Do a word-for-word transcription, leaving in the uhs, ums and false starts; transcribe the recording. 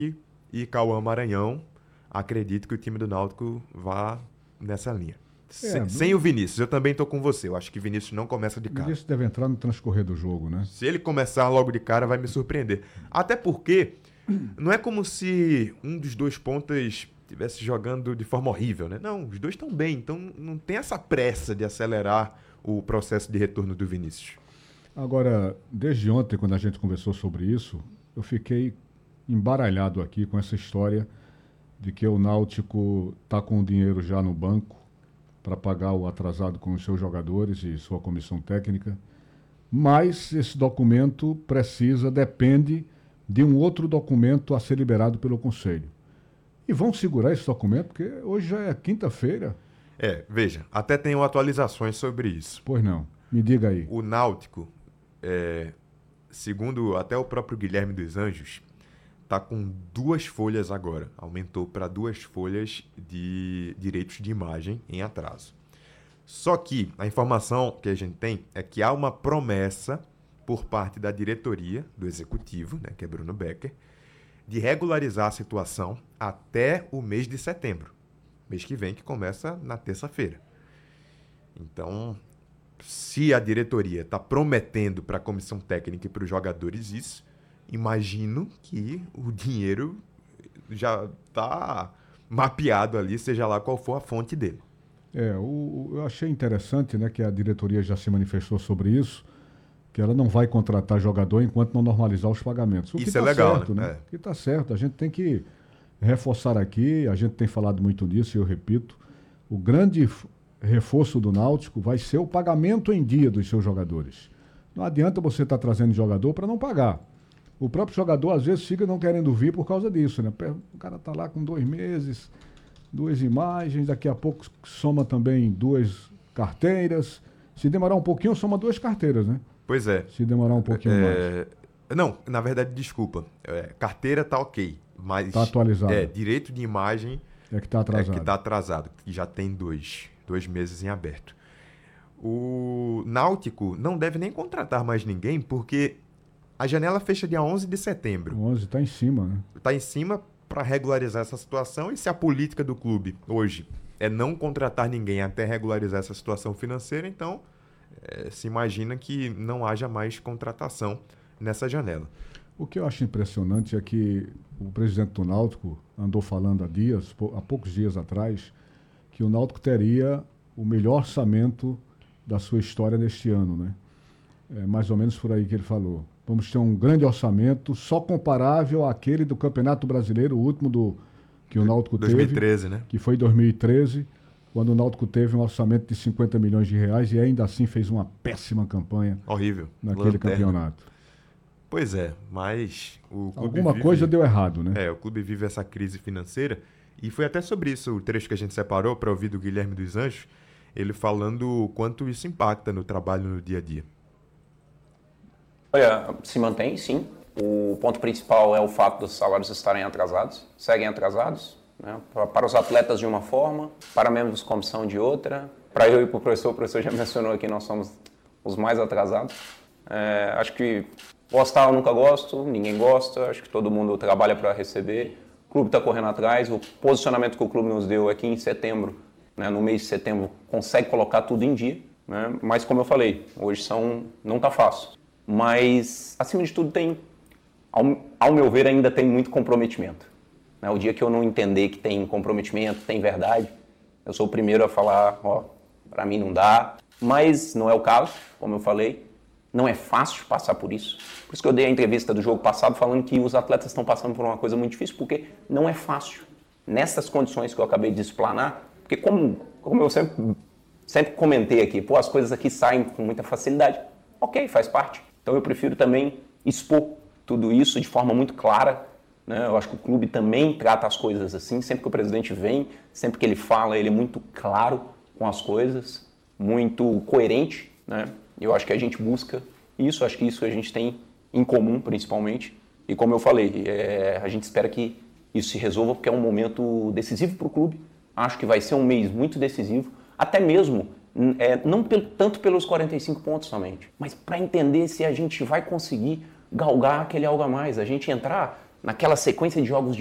e, e Cauã Maranhão, acredito que o time do Náutico vá nessa linha. É, Sem, sem o Vinícius, eu também tô com você. Eu acho que Vinícius não começa de o cara. Vinícius deve entrar no transcorrer do jogo, né? Se ele começar logo de cara, vai me surpreender. Até porque não é como se um dos dois pontas estivesse jogando de forma horrível, né? Não, os dois estão bem, então não tem essa pressa de acelerar o processo de retorno do Vinícius. Agora, desde ontem, quando a gente conversou sobre isso, eu fiquei embaralhado aqui com essa história de que o Náutico está com o dinheiro já no banco para pagar o atrasado com os seus jogadores e sua comissão técnica, mas esse documento precisa, depende de um outro documento a ser liberado pelo Conselho. E vão segurar esse documento, porque hoje já é quinta-feira. É, veja, até tenho atualizações sobre isso. Pois não, me diga aí. O Náutico, é, segundo até o próprio Guilherme dos Anjos, está com duas folhas agora. Aumentou para duas folhas de direitos de imagem em atraso. Só que a informação que a gente tem é que há uma promessa por parte da diretoria, do executivo, né, que é Bruno Becker, de regularizar a situação até o mês de setembro. Mês que vem, que começa na terça-feira. Então, se a diretoria está prometendo para a comissão técnica e para os jogadores isso, imagino que o dinheiro já está mapeado ali, seja lá qual for a fonte dele. É, o, eu achei interessante, né, que a diretoria já se manifestou sobre isso, que ela não vai contratar jogador enquanto não normalizar os pagamentos. O Isso que é tá legal, certo, né? né? É. O que está certo. A gente tem que reforçar aqui, a gente tem falado muito nisso, e eu repito, o grande reforço do Náutico vai ser o pagamento em dia dos seus jogadores. Não adianta você estar tá trazendo jogador para não pagar. O próprio jogador, às vezes, fica não querendo vir por causa disso, né? O cara está lá com dois meses, duas imagens, daqui a pouco soma também duas carteiras. Se demorar um pouquinho, soma duas carteiras, né? Pois é. Se demorar um pouquinho é... mais. Não, na verdade, desculpa. É, carteira tá ok, mas... Está atualizado. É, direito de imagem... É que está atrasado. É que está atrasado, que já tem dois, dois meses em aberto. O Náutico não deve nem contratar mais ninguém, porque a janela fecha dia onze de setembro. O onze está em cima, né? Está em cima para regularizar essa situação, e se a política do clube hoje é não contratar ninguém até regularizar essa situação financeira, então é, se imagina que não haja mais contratação nessa janela. O que eu acho impressionante é que o presidente do Náutico andou falando há dias, há poucos dias atrás, que o Náutico teria o melhor orçamento da sua história neste ano, né? É mais ou menos por aí que ele falou. Vamos ter um grande orçamento, só comparável àquele do Campeonato Brasileiro, o último do, que o Náutico dois mil e treze, teve, né? Que foi em dois mil e treze, quando o Náutico teve um orçamento de cinquenta milhões de reais e ainda assim fez uma péssima campanha. Horrível. Naquele Lanterna. campeonato. Pois é, mas o clube Alguma vive... coisa deu errado, né? É, o clube vive essa crise financeira, e foi até sobre isso o trecho que a gente separou para ouvir do Guilherme dos Anjos, ele falando o quanto isso impacta no trabalho no dia a dia. Olha, se mantém, sim. O ponto principal é o fato dos salários estarem atrasados, seguem atrasados, né? Para os atletas de uma forma, para membros de comissão de outra. Para eu e para o professor, o professor já mencionou aqui, nós somos os mais atrasados. É, acho que gostar eu nunca gosto, ninguém gosta, acho que todo mundo trabalha para receber. O clube está correndo atrás, o posicionamento que o clube nos deu aqui em setembro, né, no mês de setembro, consegue colocar tudo em dia, né? Mas como eu falei, hoje são, não está fácil. Mas, acima de tudo, tem, ao, ao meu ver, ainda tem muito comprometimento. Né? O dia que eu não entender que tem comprometimento, tem verdade, eu sou o primeiro a falar, ó, para mim não dá, mas não é o caso, como eu falei. Não é fácil passar por isso. Por isso que eu dei a entrevista do jogo passado falando que os atletas estão passando por uma coisa muito difícil, porque não é fácil. Nessas condições que eu acabei de explanar, porque como, como eu sempre, sempre comentei aqui, pô, as coisas aqui saem com muita facilidade. Ok, faz parte. Então eu prefiro também expor tudo isso de forma muito clara, né? Eu acho que o clube também trata as coisas assim. Sempre que o presidente vem, sempre que ele fala, ele é muito claro com as coisas, muito coerente, né? Eu acho que a gente busca isso, acho que isso a gente tem em comum, principalmente. E como eu falei, é, a gente espera que isso se resolva, porque é um momento decisivo para o clube. Acho que vai ser um mês muito decisivo, até mesmo, é, não pel- tanto pelos quarenta e cinco pontos somente, mas para entender se a gente vai conseguir galgar aquele algo a mais, a gente entrar naquela sequência de jogos